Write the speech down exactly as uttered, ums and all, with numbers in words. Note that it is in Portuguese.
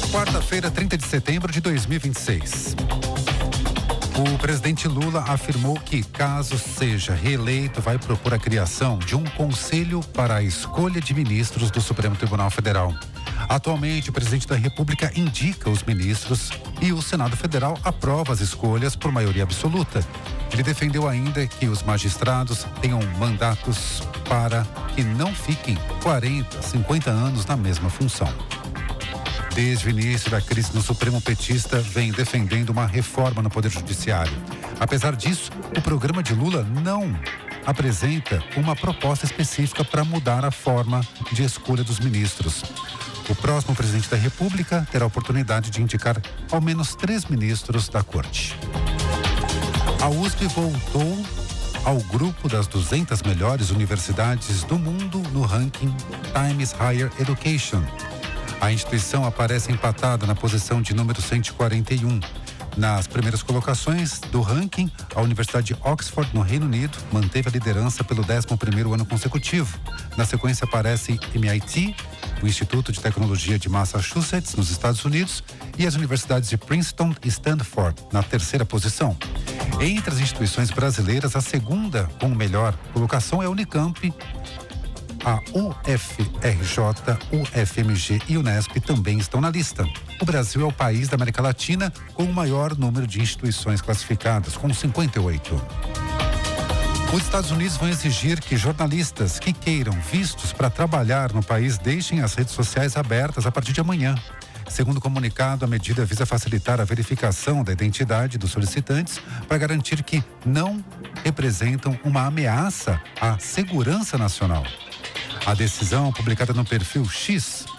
Quarta-feira, trinta de setembro de dois mil e vinte e seis. O presidente Lula afirmou que, caso seja reeleito, vai propor a criação de um conselho para a escolha de ministros do Supremo Tribunal Federal. Atualmente, o presidente da República indica os ministros e o Senado Federal aprova as escolhas por maioria absoluta. Ele defendeu ainda que os magistrados tenham mandatos para que não fiquem quarenta, cinquenta anos na mesma função. Desde o início da crise no Supremo, o petista vem defendendo uma reforma no Poder Judiciário. Apesar disso, o programa de Lula não apresenta uma proposta específica para mudar a forma de escolha dos ministros. O próximo presidente da República terá a oportunidade de indicar ao menos três ministros da Corte. A U S P voltou ao grupo das duzentas melhores universidades do mundo no ranking Times Higher Education. A instituição aparece empatada na posição de número cento e quarenta e um. Nas primeiras colocações do ranking, a Universidade de Oxford, no Reino Unido, manteve a liderança pelo décimo primeiro ano consecutivo. Na sequência aparece M I T, o Instituto de Tecnologia de Massachusetts, nos Estados Unidos, e as universidades de Princeton e Stanford, na terceira posição. Entre as instituições brasileiras, a segunda com melhor colocação é a Unicamp. A U F R J, U F M G e Unesp também estão na lista. O Brasil é o país da América Latina com o maior número de instituições classificadas, com cinquenta e oito. Os Estados Unidos vão exigir que jornalistas que queiram vistos para trabalhar no país deixem as redes sociais abertas a partir de amanhã. Segundo o comunicado, a medida visa facilitar a verificação da identidade dos solicitantes para garantir que não representam uma ameaça à segurança nacional. A decisão, publicada no perfil X